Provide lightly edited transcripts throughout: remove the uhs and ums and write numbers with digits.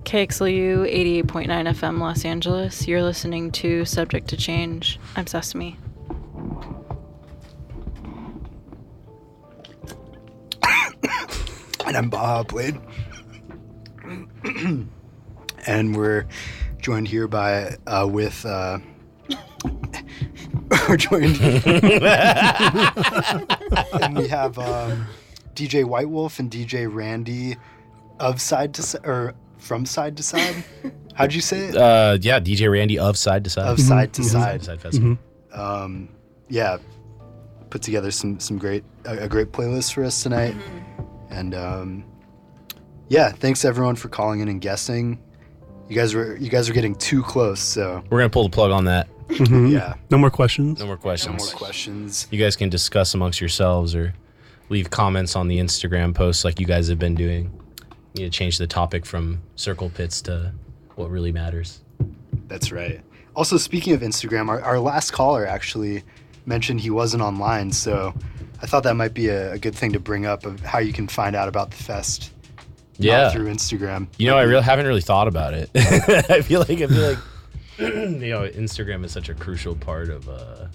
KXLU 88.9 FM Los Angeles. You're listening to Subject to Change. I'm Sesame. And I'm Baja Blade. And we're joined here by with we're joined and we have DJ White Wolf and DJ Randy of Side to Side, or from Side to Side. How'd you say it? Yeah, DJ Randy of Side to Side. Of Side to Side. Side Festival. Yeah, put together some great a great playlist for us tonight. And yeah, thanks everyone for calling in and guessing. You guys are getting too close, so We're gonna pull the plug on that. yeah, No more questions. No more no questions. more questions. You guys can discuss amongst yourselves or leave comments on the Instagram posts like you guys have been doing. You need to change the topic from circle pits to what really matters. That's right. Also, speaking of Instagram, our last caller actually mentioned he wasn't online, so I thought that might be a good thing to bring up of how you can find out about the fest. Yeah. Through Instagram. You know, I haven't really thought about it. I feel like you know, Instagram is such a crucial part of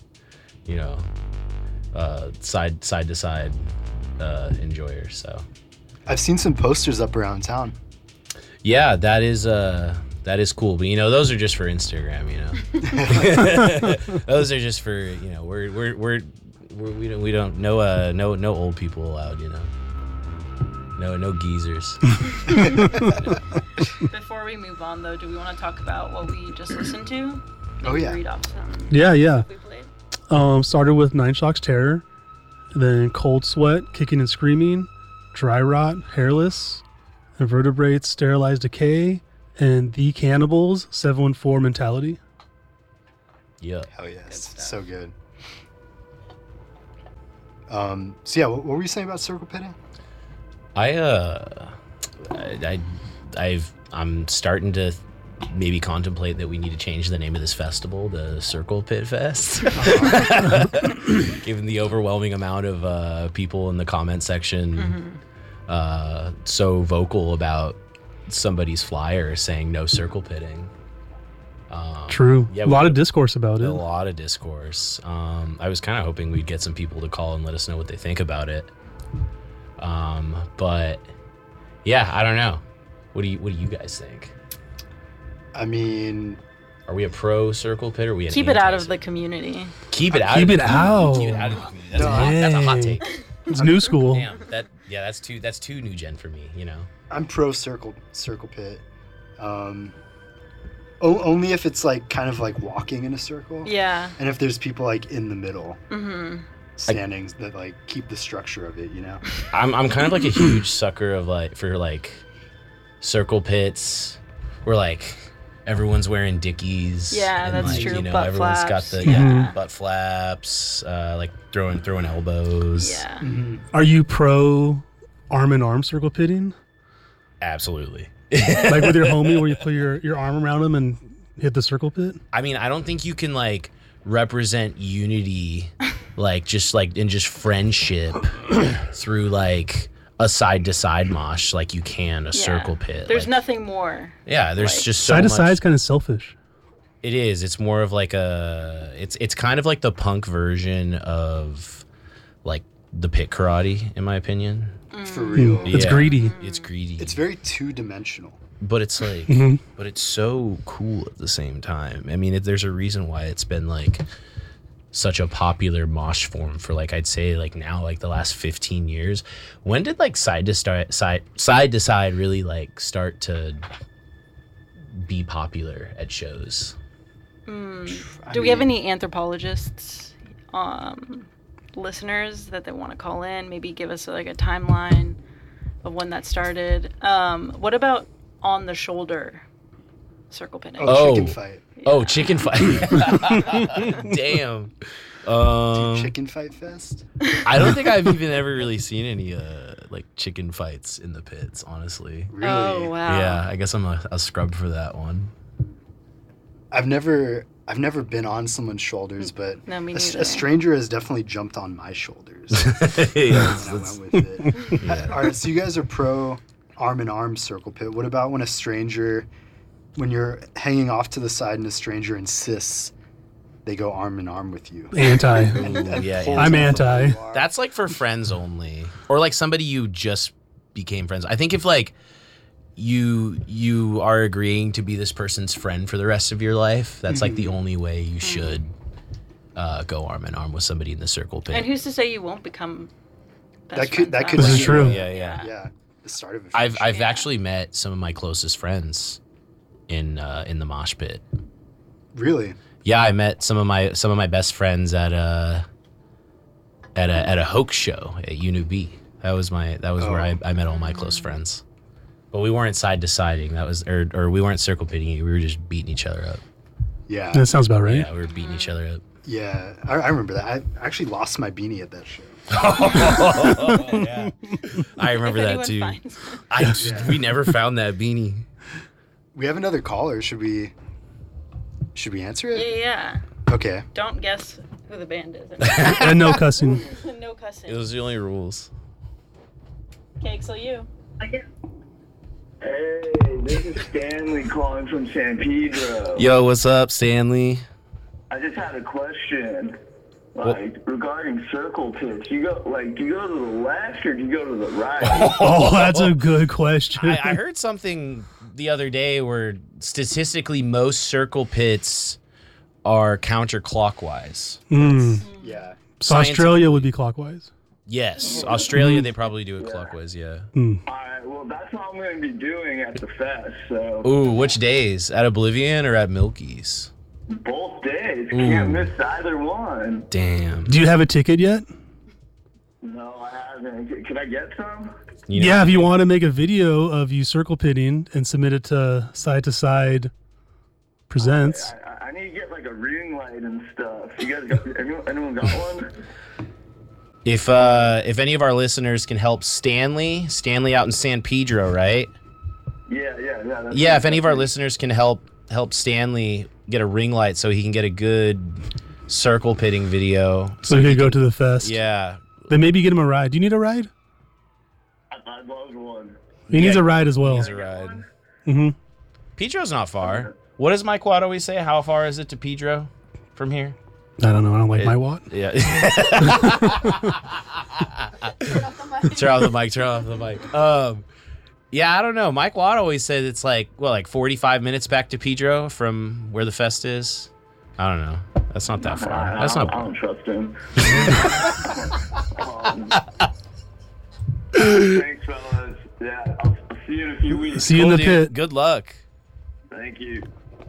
side to side enjoyers. So I've seen some posters up around town. yeah, that is cool. But you know, those are just for Instagram. You know, those are just for we don't no old people allowed. You know. No geezers. Before we move on, though, do we want to talk about what we just listened to? Oh, yeah. Read off some Yeah. we played. Started with Nine Shocks Terror, then Cold Sweat, Kicking and Screaming, Dry Rot, Hairless, Invertebrates, Sterilized Decay, and The Cannibals, 714 Mentality. Yeah. Hell yes, so good. So yeah, what were you saying about circle pitting? I'm starting to maybe contemplate that we need to change the name of this festival to Circle Pit Fest. Given the overwhelming amount of people in the comment section so vocal about somebody's flyer saying no circle pitting. True. Yeah, a lot of discourse about it. A lot of discourse. I was kind of hoping we'd get some people to call and let us know what they think about it. But yeah, I don't know. What do you guys think? I mean, Are we a pro circle pit or are we an Keep it out of anti-circle? the community. Keep it out. Keep of it the out. Keep it out of the community. That's a hot take. It's new school. Damn. That's too new gen for me. You know. I'm pro circle pit. Only if it's like kind of like walking in a circle. Yeah. And if there's people like in the middle. Standings that like keep the structure of it, you know. I'm kind of like a huge sucker of for circle pits where like everyone's wearing Dickies. Yeah, and, that's like, true. You know, Butt everyone's flaps. got the butt flaps, like throwing elbows. Yeah. Are you pro arm in arm circle pitting? Absolutely. Like with your homie where you put your arm around him and hit the circle pit? I mean, I don't think you can like represent unity just friendship through like a side to side mosh like you can a circle pit. There's like, nothing more. Yeah, there's like, just so Side to much. side is kind of selfish. It is. It's more of like it's kind of like the punk version of like the pit karate, in my opinion. For real. It's Yeah. greedy. It's greedy. It's very two-dimensional. But it's like, but it's so cool at the same time. I mean, there's a reason why it's been like such a popular mosh form for like, I'd say like now, like the last 15 years. When did like side to side really like start to be popular at shows? Do we have any anthropologists, listeners that they want to call in? Maybe give us like a timeline of when that started. What about on the shoulder circle pitting? Chicken fight. Oh, chicken fight. Damn. Chicken fight fest? I don't think I've even ever really seen any like chicken fights in the pits, honestly. Really? Oh wow. Yeah, I guess I'm a scrub for that one. I've never been on someone's shoulders, but No, me a neither. stranger has definitely jumped on my shoulders. Yeah, and I went with it. All right, so you guys are pro arm in arm circle pit. What about when when you're hanging off to the side and a stranger insists they go arm in arm with you? Anti. And yeah, pulls I'm you from anti. where you are? That's like for friends only, or like somebody you just became friends. I think if like you are agreeing to be this person's friend for the rest of your life, that's like the only way you should go arm in arm with somebody in the circle pit. And who's to say you won't become best That could friends could This is be, true. Yeah. Yeah, the start of a I've friendship. Yeah. actually met some of my closest friends in the mosh pit. Really? Yeah, I met some of my best friends at a hoax show at UNUB. That was where I met all my close friends. But we weren't side to siding. That was or we weren't circle pitting. We were just beating each other up. Yeah. That sounds about right. Yeah, we were beating each other up. Yeah, I remember that. I actually lost my beanie at that show. Yeah. I remember If that anyone too. finds- We never found that beanie. We have another caller. Should we answer it? Yeah. Okay. Don't guess who the band is. And no cussing. No cussing. It was the only rules. Cake, so you. Hey, this is Stanley calling from San Pedro. Yo, what's up, Stanley? I just had a question. Regarding circle pits, do you go to the left or do you go to the right? Oh, that's a good question. I heard something the other day where statistically most circle pits are counterclockwise. Yeah. So Science- Australia would be clockwise. Yes, Australia they probably do it clockwise. Yeah. Alright, well that's what I'm going to be doing at the fest, so Ooh, which days? At Oblivion or at Milky's? both days. Can't miss either one. Damn. Do you have a ticket yet? No, I haven't. Can I get some? You know- Yeah, if you want to make a video of you circle pitting and submit it to Side Presents. I need to get like a ring light and stuff. You guys got anyone got one? If any of our listeners can help Stanley out in San Pedro, right? Yeah. That's Yeah, if any of our listeners can help Stanley get a ring light so he can get a good circle pitting video. So you could go to the fest. Yeah. Then maybe get him a ride. Do you need a ride? I'd love one. He needs Yeah, a ride as well. He's a ride. Mm-hmm. Pedro's not far. What does Mike Watt always say? How far is it to Pedro from here? I don't know. I don't like my watt. Yeah. Turn off the mic. Yeah, I don't know. Mike Watt always said it's like 45 minutes back to Pedro from where the fest is. I don't know. That's not that far. That's I not. don't trust him. Thanks, fellas. Yeah, I'll see you in a few weeks. See you in the Cool, pit. dude. Good luck. Thank you.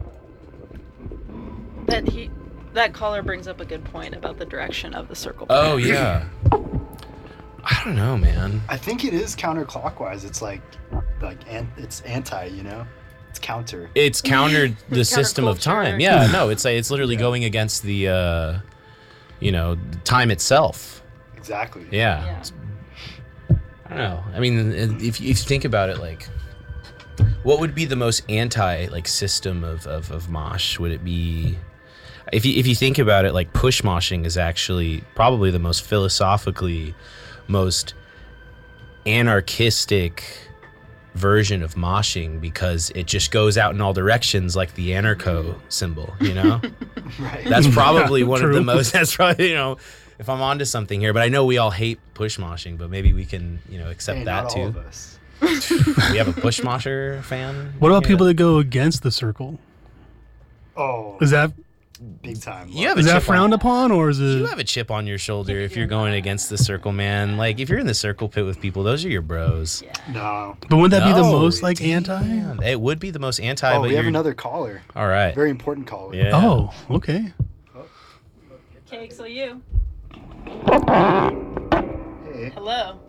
That caller brings up a good point about the direction of the circle. Oh yeah. I don't know, man. I think it is counterclockwise. It's it's anti, you know? It's counter. It's countered the system of time. Counterculture. Yeah, no, it's literally going against the time itself. Exactly. Yeah. I don't know. I mean, if you think about it, like, what would be the most anti system of mosh? Would it be, if you think about it, like push moshing is actually probably the most philosophically most anarchistic version of moshing because it just goes out in all directions like the anarcho symbol, you know? Right. That's probably one of the True. most, that's probably, if I'm onto something here, but I know we all hate push moshing, but maybe we can, accept Hey, that not too. all of us. We have a push mosher fan. What about here? people that go against the circle? Oh, Is that big time. You have a is that chip frowned on, upon, or is You it? have a chip on your shoulder if you're going against the circle, man. Like if you're in the circle pit with people, those are your bros. No. But wouldn't that be the No, most like damn. anti? It would be the most anti, Oh, but we have you're another caller. all right. Very important caller. Yeah. Oh, okay. Okay, so you. Hey. Hello.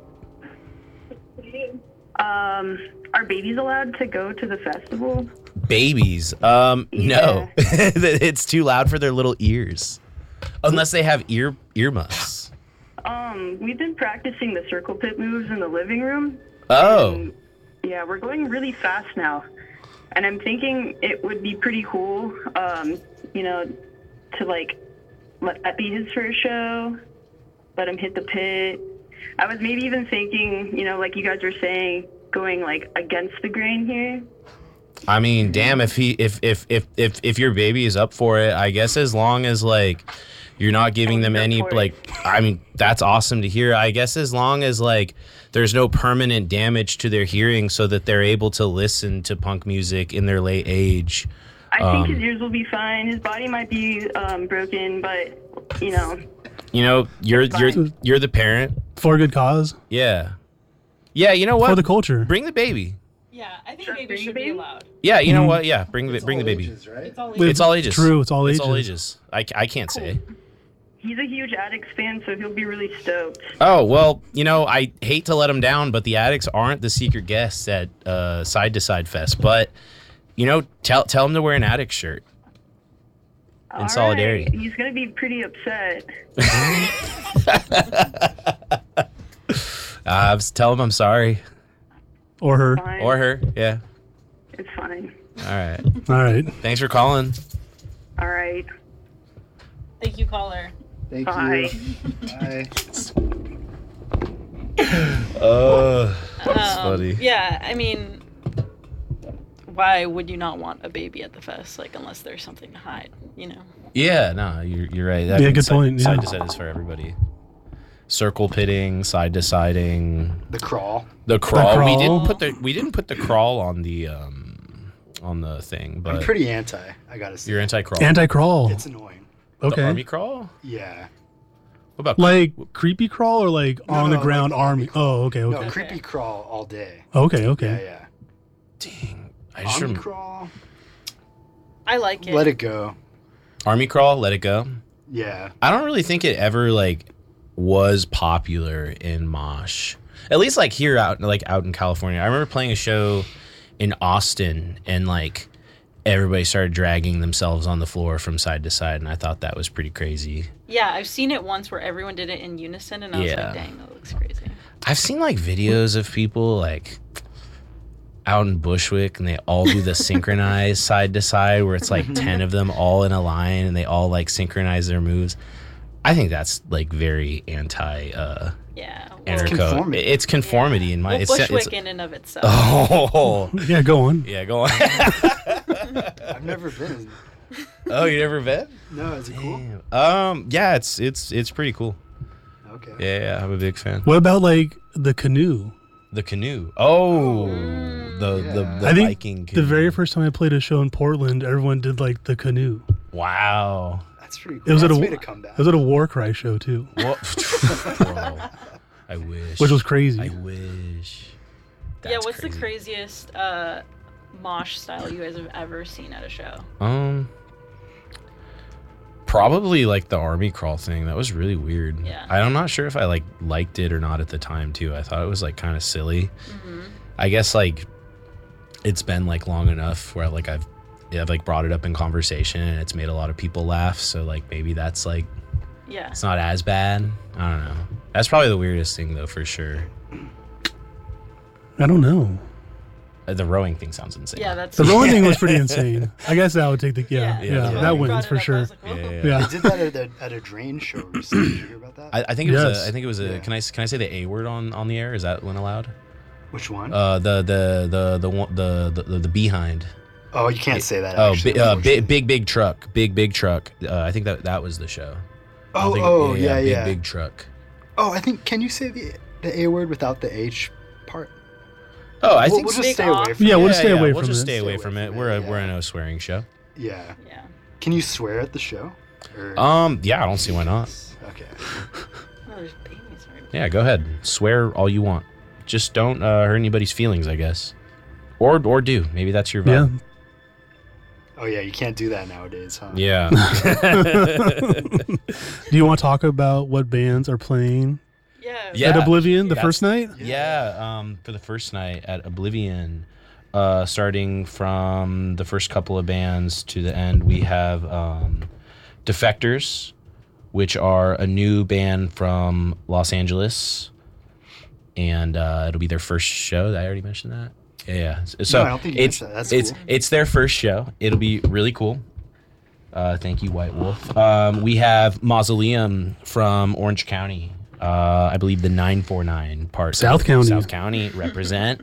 Are babies allowed to go to the festival? Babies. No. It's too loud for their little ears. Unless they have earmuffs. We've been practicing the circle pit moves in the living room. Oh. Yeah, we're going really fast now. And I'm thinking it would be pretty cool, to let that be his first show, let him hit the pit. I was maybe even thinking, like you guys were saying, going like against the grain here. I mean, damn, if your baby is up for it, I guess as long as like you're not giving them any like, I mean, that's awesome to hear. I guess as long as like there's no permanent damage to their hearing, so that they're able to listen to punk music in their late age. I think his ears will be fine. His body might be broken, but you know. You know, you're the parent. For a good cause. Yeah. Yeah, you know what? For the culture. Bring the baby. Yeah, I think Sure, babies bring should the be baby? allowed. Yeah, you know what? Yeah, bring the baby. Ages, right? It's all It's all ages. True, it's all ages. It's all ages. I can't say. He's a huge Addicts fan, so he'll be really stoked. Oh, well, you know, I hate to let him down, but the Addicts aren't the secret guests at Side to Side Fest. But, you know, tell him to wear an Addict shirt. In All solidarity. right, he's gonna be pretty upset. Tell him I'm sorry. Or her. Fine. Or her. Yeah. It's fine. All right. All right. Thanks for calling. All right. Thank you, caller. Thank Bye. you. Bye. That's funny. Yeah, I mean, why would you not want a baby at the fest? Like, unless there's something to hide, you know? Yeah, no, you're right. Yeah, good point, Side yeah. to side is for everybody. Circle pitting, side to siding, The crawl. the crawl. We crawl. didn't put the crawl on the thing, but I'm pretty anti, I gotta say. you're anti-crawl. Anti-crawl. It's annoying. The Okay. army crawl? Yeah. What about Like creepy crawl or like on the no, ground like army? army crawl. Oh, okay, okay. No, creepy crawl all day. Okay, Yeah, okay. yeah. dang? I just Army remember crawl. I like it. Let it go. army crawl. Let it go. Yeah. I don't really think it ever like was popular in mosh. At least like here out in California. I remember playing a show in Austin and like everybody started dragging themselves on the floor from side to side, and I thought that was pretty crazy. Yeah, I've seen it once where everyone did it in unison, and I was Yeah. like, dang, that looks crazy. I've seen like videos of people like out in Bushwick and they all do the synchronized side to side where it's like 10 of them all in a line and they all like synchronize their moves. I think that's like very anti Yeah. Interco. conformity. It's conformity in my Well, it's Bushwick in and of itself. Oh. Yeah, go on. Yeah, go on. I've never been. Oh, you never been? No, is it cool? Yeah, it's pretty cool. Okay. Yeah, I'm a big fan. What about like the canoe? The canoe. Oh, the I think Viking canoe. the very first time I played a show in Portland, everyone did like the canoe. Wow. That's pretty It cool. was at That's a way to come back. it was at a War Cry show too, What? Bro, I wish. which was crazy. I wish. Yeah, That's what's crazy. the craziest mosh style you guys have ever seen at a show? Probably like the army crawl thing. That was really weird. Yeah. I'm not sure if I like liked it or not at the time too. I thought it was like kind of silly. Mm-hmm. I guess like it's been like long enough where like I've like brought it up in conversation and it's made a lot of people laugh. So like maybe that's like Yeah. it's not as bad. I don't know. That's probably the weirdest thing though for sure. I don't know. The rowing thing sounds insane. Yeah, that's The rowing thing was pretty insane. I guess that would take the yeah Yeah. that You wins brought it for up, I sure. was like, whoa. Yeah. They did that at a drain show recently. Did you hear about that? I think it was Yes. I think it was a Yeah. can I say the A word on the air? Is that one allowed? Which one? The behind. Oh, you can't say that. Oh, Actually, unfortunately. big truck. Big truck. I think that was the show. I don't Oh, think- yeah. Big truck. Oh, I think. Can you say the A word without the H part? Oh, I We'll think just Big stay away off. from Yeah, it. we'll just stay away we'll from just it. stay away Stay from away it. from We're it, we're a yeah. no swearing show. Yeah. Yeah. Can you swear at the show? Or... Yeah, I don't see why not. Okay. Oh, there's babies right Yeah, go ahead. Swear all you want. Just don't hurt anybody's feelings, I guess. Or do. Maybe that's your Yeah. vibe. Oh yeah, you can't do that nowadays, huh? Yeah. Do you want to talk about what bands are playing Yeah. Yeah. at Oblivion the That's- first night? Yeah, for the first night at Oblivion, starting from the first couple of bands to the end, we have Defectors, which are a new band from Los Angeles, and it'll be their first show. Did I already mention that? Yeah. So No, I don't think you it's mentioned that. That's it's cool. it's their first show. It'll be really cool. Thank you, White Wolf. We have Mausoleum from Orange County. I believe the 949 part. South County. South County represent.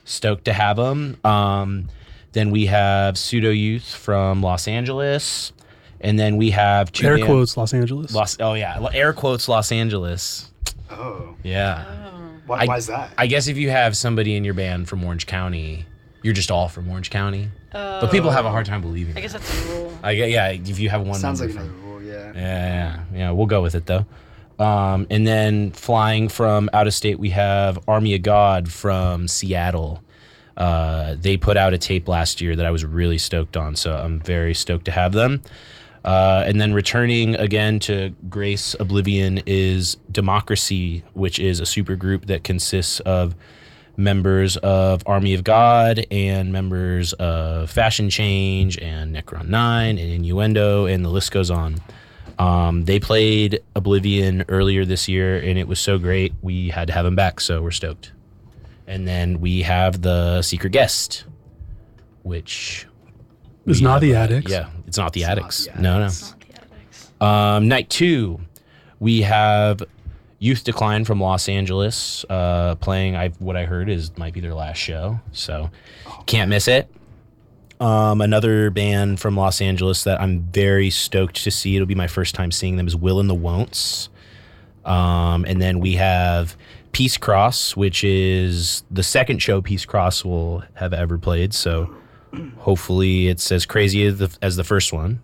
Stoked to have them. Then we have Pseudo Youth from Los Angeles. And then we have two Air bands- quotes Los Angeles. Air quotes Los Angeles. Oh, Yeah. why is that? I guess if you have somebody in your band from Orange County, you're just all from Orange County. But people have a hard time believing I guess that. that's a rule. Yeah, if you have one Sounds like member another rule. Yeah. Yeah, we'll go with it though. And then flying from out of state, we have Army of God from Seattle. They put out a tape last year that I was really stoked on, so I'm very stoked to have them. And then returning again to Grace Oblivion is Democracy, which is a super group that consists of members of Army of God and members of Fashion Change and Necron 9 and Innuendo, and the list goes on. They played Oblivion earlier this year, and it was so great, we had to have them back, so we're stoked. And then we have the secret guest, which... It's we not have, the Addicts. Yeah, it's not the It's not Addicts. the No. Addicts. Not the addicts. Night 2, we have Youth Decline from Los Angeles playing. What I heard might be their last show, so can't miss it. Another band from Los Angeles that I'm very stoked to see. It'll be my first time seeing them is Will and the Won'ts. And then we have Peace Cross, which is the second show Peace Cross will have ever played. So hopefully it's as crazy as the first one.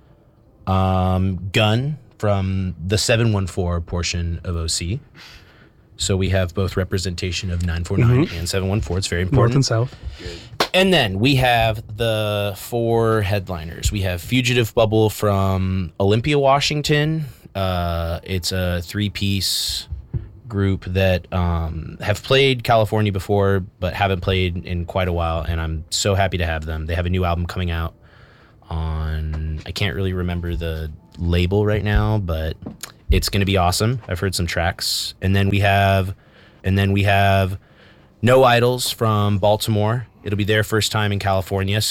Gun from the 714 portion of OC. So we have both representation of 949 and 714. It's very important. North and South. And then we have the 4 headliners. We have Fugitive Bubble from Olympia, Washington. It's a 3-piece group that have played California before, but haven't played in quite a while, and I'm so happy to have them. They have a new album coming out on, I can't really remember the label right now, but it's going to be awesome. I've heard some tracks. And then we have No Idols from Baltimore. It'll be their first time in California,